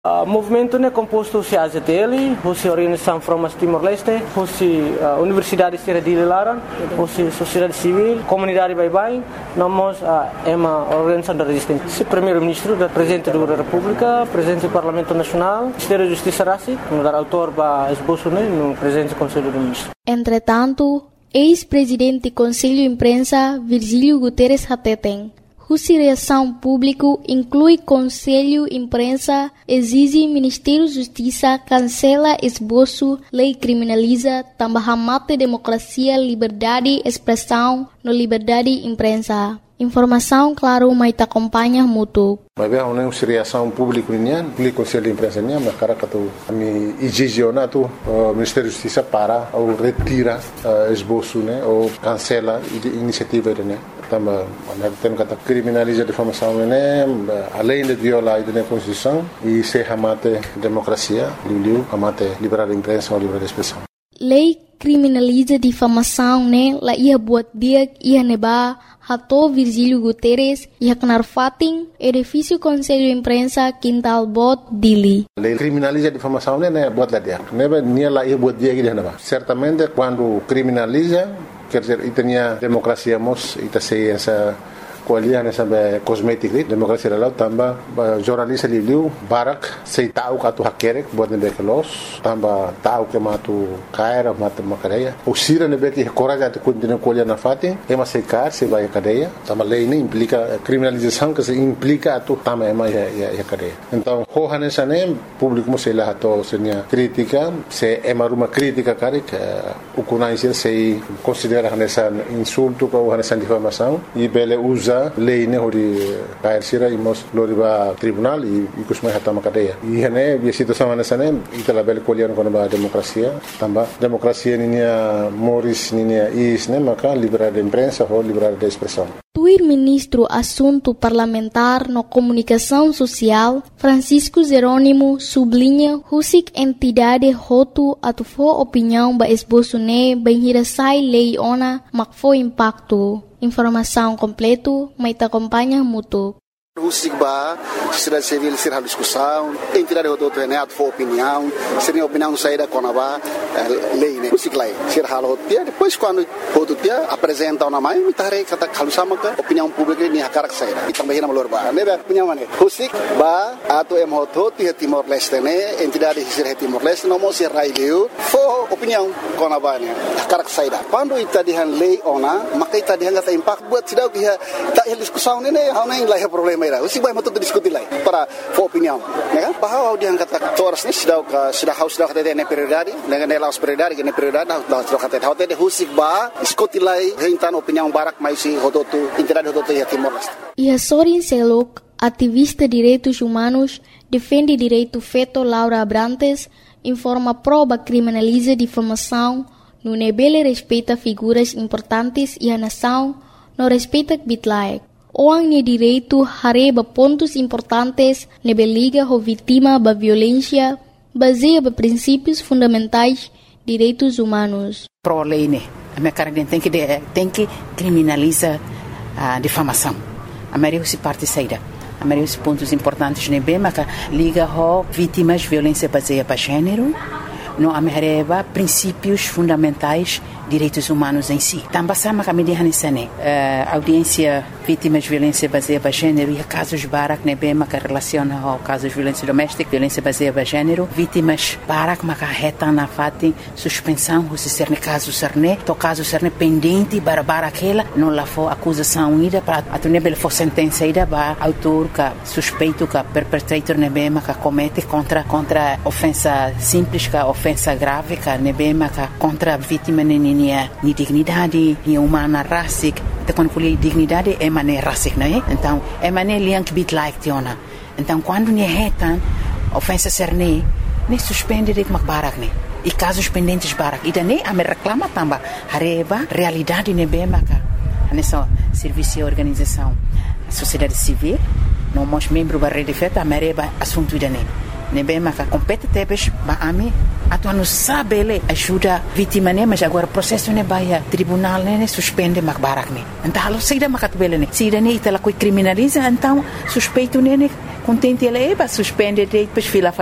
O movimento é composto de AZTL, a Organização Formas Timor-Leste, a Universidade de Lilaran, a Sociedade Civil, a Comunidade Baibai, nós é uma organização da resistência. O Primeiro-Ministro, o Presidente da República, o Presidente do Parlamento Nacional, o Ministério da Justiça Rassi, o autor do esboço no Presidente do Conselho dos Ministros. Entretanto, ex-presidente do Conselho de Imprensa, Virgílio Guterres Hateteng, cuja reação pública inclui Conselho de Imprensa, exige Ministério da Justiça cancela esboço, lei criminaliza, também mata democracia, liberdade de expressão, no liberdade de imprensa. Informação, claro, mas te acompanha muito. Mas bem, uma reação pública nian, o Conselho de Imprensa nian, mas cara que tu me exige ou não tu o Ministério da Justiça para ou retira esboço, né, ou cancela a iniciativa, né. Também, tem que criminalizar a difamação, né, além de violar a Constituição e se amate democracia, amate liberdade de imprensa ou liberdade de expressão. Lei criminaliza difamação, né? La ia buat dia ia neba hato Virgílio Guterres ia kenar fating edifício Conselho de Imprensa Quintal Bot Dili. Lei criminaliza difamação, né? Buat dia. Neba nia la ia buat dia que dia neba. Certamente quando criminaliza, quer dizer, itania democracia mos ita ciência kualian sampai kosmetik demokrasi lalu tambah jurnalis liu barak sei tahu katu hakerek buat nebe kelos tambah tahu ke matu kaira matu makareya usira nebe ke coraja tu continua kualian na fati ema sei kar sei vai cadeia tambah lei ini implica criminalização que se implica tu tambah ema ya cadeia então hohan esane público sei lá to senia crítica se ema ruma crítica karek ukunai sei considera nessa insulto ou nessa difamação e bele usa lei ne hori kair sira imos loriba tribunal e kusmai hatama cadeia e hene a situação nessa ne itala bele kolian kono ba democracia tamba democracia ninia moris ninia is ne maka liberdade de imprensa ou liberdade de expressão. Tuir ministro assunto parlamentar no comunicação social Francisco Jerônimo sublinha husik entidade hotu atufo opinião ba esboço ne benhirasai lei ona makfo impacto. Informação completo, mas te acompanha muito. O SIGBA, sociedade civil, ser a discussão, entidade de neto for opinião, seria opinião saída com a lei, né? O SIGLAI, ser a rotia, depois quando o dia apresenta uma mãe, me tarei kata kalusama ka opinião pública ni hakar saída. E também na malorba, né? Opinião né? O SIGBA, ato emhoto ti Timor Leste né? Entidade de ser Timor Leste não mo ser raileu, for opinião com a bane, hakar saída. Quando ita dihan lei ona, maka ita dihan kata impact buat sidau dia tak diskusão né? Hau nem lah problema. O SIGBA é muito discutir lá para for opinião, né? Bahwa dia kata toras ni sudah harus sudah kata ne prioridade, dengan nelas prioridade, ne prioridade sudah kata hotel de SIGBA diskutir lá hentan opinião barak mais si hototu entidade hototu ya Timor Leste. E Sorin Selok, ativista de direitos humanos, defende direito feto Laura Abrantes, informa proba criminaliza difamação, no nebele respeita figuras importantes e a nação, no respeita bitlaek. Orang ni direito hareba pontos importantes nebe liga ho vítima da violência baseia ba princípios fundamentais direitos humanos. Pro lei né, a minha cara tem que criminalizar a difamação. A maioria se parte saída. A maioria dos pontos importantes nebe maka liga ho vítimas violência baseia ba gênero. No amereba princípios fundamentais direitos humanos em si. Também sama kami dihanisane audiência vítimas de violência baseada em gênero e casos barak nebe maka relaciona ao casos de violência doméstica, violência baseada em gênero, vítimas barak maka reta na fati suspensão se ser ne caso serne, to caso serne pendente bara aquela não lá for acusação ida para atunebel for sentença ida ba autor ka suspeito ka perpetrator nebe maka comete contra ofensa simples ka ofensa grave ka nebe maka contra vítima ni dignidade, ni humana rasik, te quando fui dignidade é mané rasik, não é? Então é mané liank bit like tiona. Então quando ni retan ofensa serne, ne suspende de makbarak ne. E casos pendentes barak, e daí a me reclama tamba hareba realidade ne bem maka. Nessa serviço e organização, sociedade civil, não mos membro da rede feta, a mereba assunto daí. Nebe maka competitebes ba ami atu não sabe ele ajuda vítima né mas agora processo ne baia tribunal né suspende makbarak né então alo sida makatbele né sida né itala coi criminaliza então suspeito né contente ele para suspender depois fila